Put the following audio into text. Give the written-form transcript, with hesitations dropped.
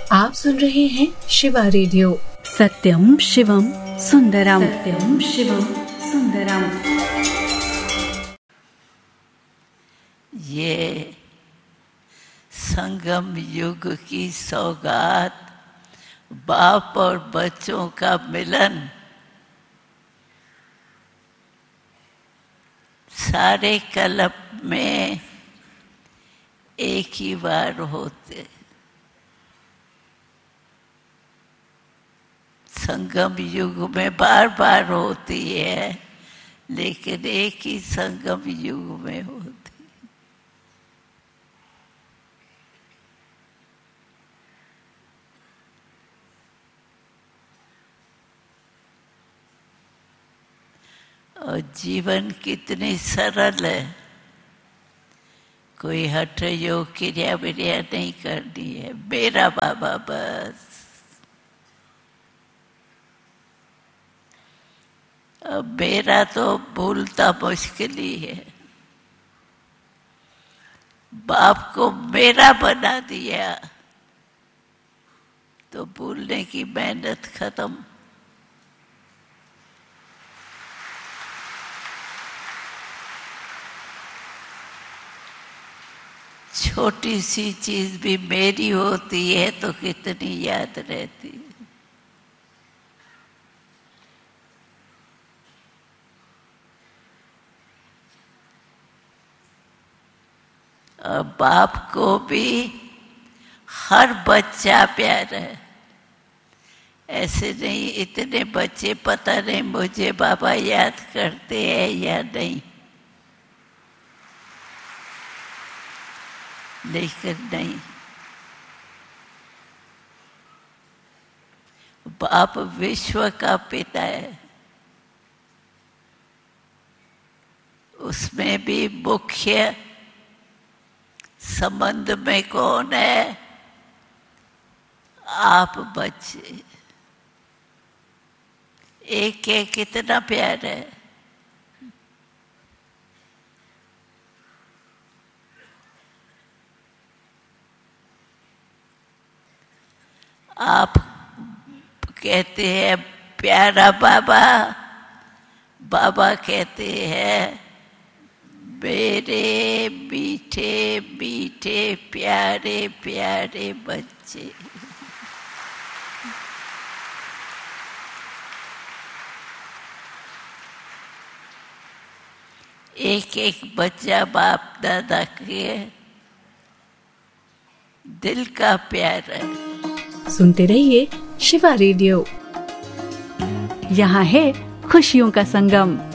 आप सुन रहे हैं शिवा रेडियो। सत्यम शिवम सुंदरम, सत्यम शिवम सुंदरम। ये संगम युग की सौगात, बाप और बच्चों का मिलन, सारे कल्प में एक ही बार होते। संगम युग में बार बार होती है, लेकिन एक ही संगम युग में होती। और जीवन कितनी सरल है, कोई हठ योग क्रिया विरिया नहीं करनी है। मेरा बाबा बस। अब मेरा तो भूलता मुश्किल ही है। बाप को मेरा बना दिया तो भूलने की मेहनत खत्म। छोटी सी चीज भी मेरी होती है तो कितनी याद रहती है। और बाप को भी हर बच्चा प्यारा है। ऐसे नहीं इतने बच्चे पता नहीं मुझे बाबा याद करते हैं या नहीं, लेकिन नहीं, बाप विश्व का पिता है। उसमें भी मुख्य संबंध में कौन है? आप बच्चे। एक एक कितना प्यार है। आप कहते हैं प्यारा बाबा, बाबा कहते हैं मेरे मीठे मीठे प्यारे प्यारे बच्चे। एक एक बच्चा बाप दादा के दिल का प्यार है। सुनते रहिए शिवा रेडियो। यहाँ है खुशियों का संगम।